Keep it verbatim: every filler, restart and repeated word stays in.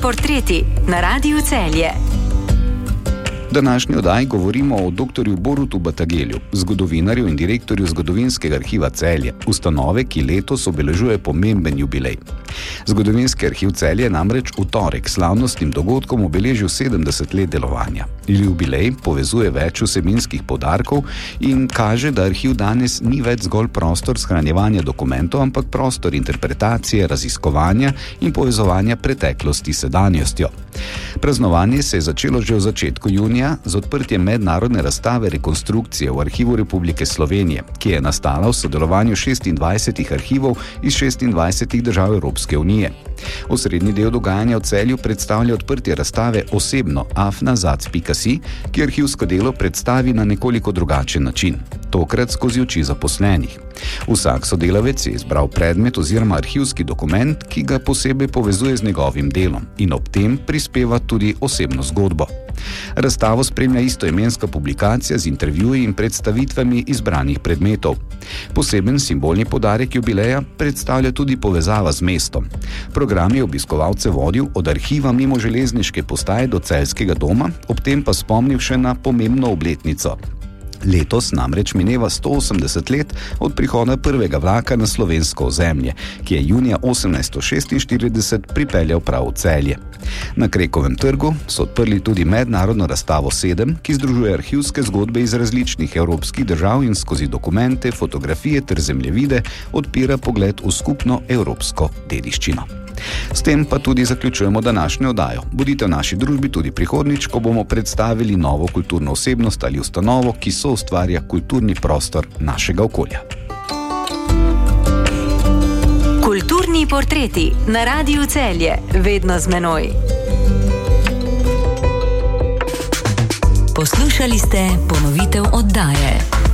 portreti na Radiu Celje. V današnji oddaji govorimo o doktorju Borutu Batagelju, zgodovinarju in direktorju Zgodovinskega arhiva Celje, ustanove, ki letos obeležuje pomemben jubilej. Zgodovinski arhiv Celje je namreč v torek slavnostnim dogodkom obeležil sedemdeset let delovanja. Jubilej povezuje več vsebinskih poudarkov in kaže, da arhiv danes ni več zgolj prostor shranjevanja dokumentov, ampak prostor interpretacije, raziskovanja in povezovanja preteklosti s sedanjostjo. Praznovanje se je začelo že v začetku junija z odprtjem mednarodne razstave rekonstrukcije v Arhivu Republike Slovenije, ki je nastala v sodelovanju šestindvajsetih arhivov iz šestindvajsetih držav Evropske unije. Osrednji del dogajanja v Celju predstavlja odprtje razstave Osebno afnazac pika si, ki arhivsko delo predstavi na nekoliko drugačen način, tokrat skozi oči zaposlenih. Vsak sodelavec je izbral predmet oziroma arhivski dokument, ki ga posebej povezuje z njegovim delom in ob tem prispeva tudi osebno zgodbo. Razstavo spremlja istoimenska publikacija z intervjuji in predstavitvami izbranih predmetov. Poseben simbolni poudarek jubileja predstavlja tudi povezava z mestom. Program je obiskovalce vodil od arhiva mimo železniške postaje do Celjskega doma, ob tem pa spomnil še na pomembno obletnico. Letos namreč mineva sto osemdeset let od prihoda prvega vlaka na slovensko ozemlje, ki je junija osemnajststo šestinštirideset pripeljal prav v Celje. Na Krekovem trgu so odprli tudi mednarodno razstavo sedem, ki združuje arhivske zgodbe iz različnih evropskih držav in skozi dokumente, fotografije ter zemljevide odpira pogled v skupno evropsko dediščino. S tem pa tudi zaključujemo današnjo oddajo. Bodite v naši družbi tudi prihodnjič, ko bomo predstavili novo kulturno osebnost ali ustanovo, ki soustvarja kulturni prostor našega okolja. Kulturni portreti na Radiu Celje, vedno z menoj. Poslušali ste ponovitev oddaje.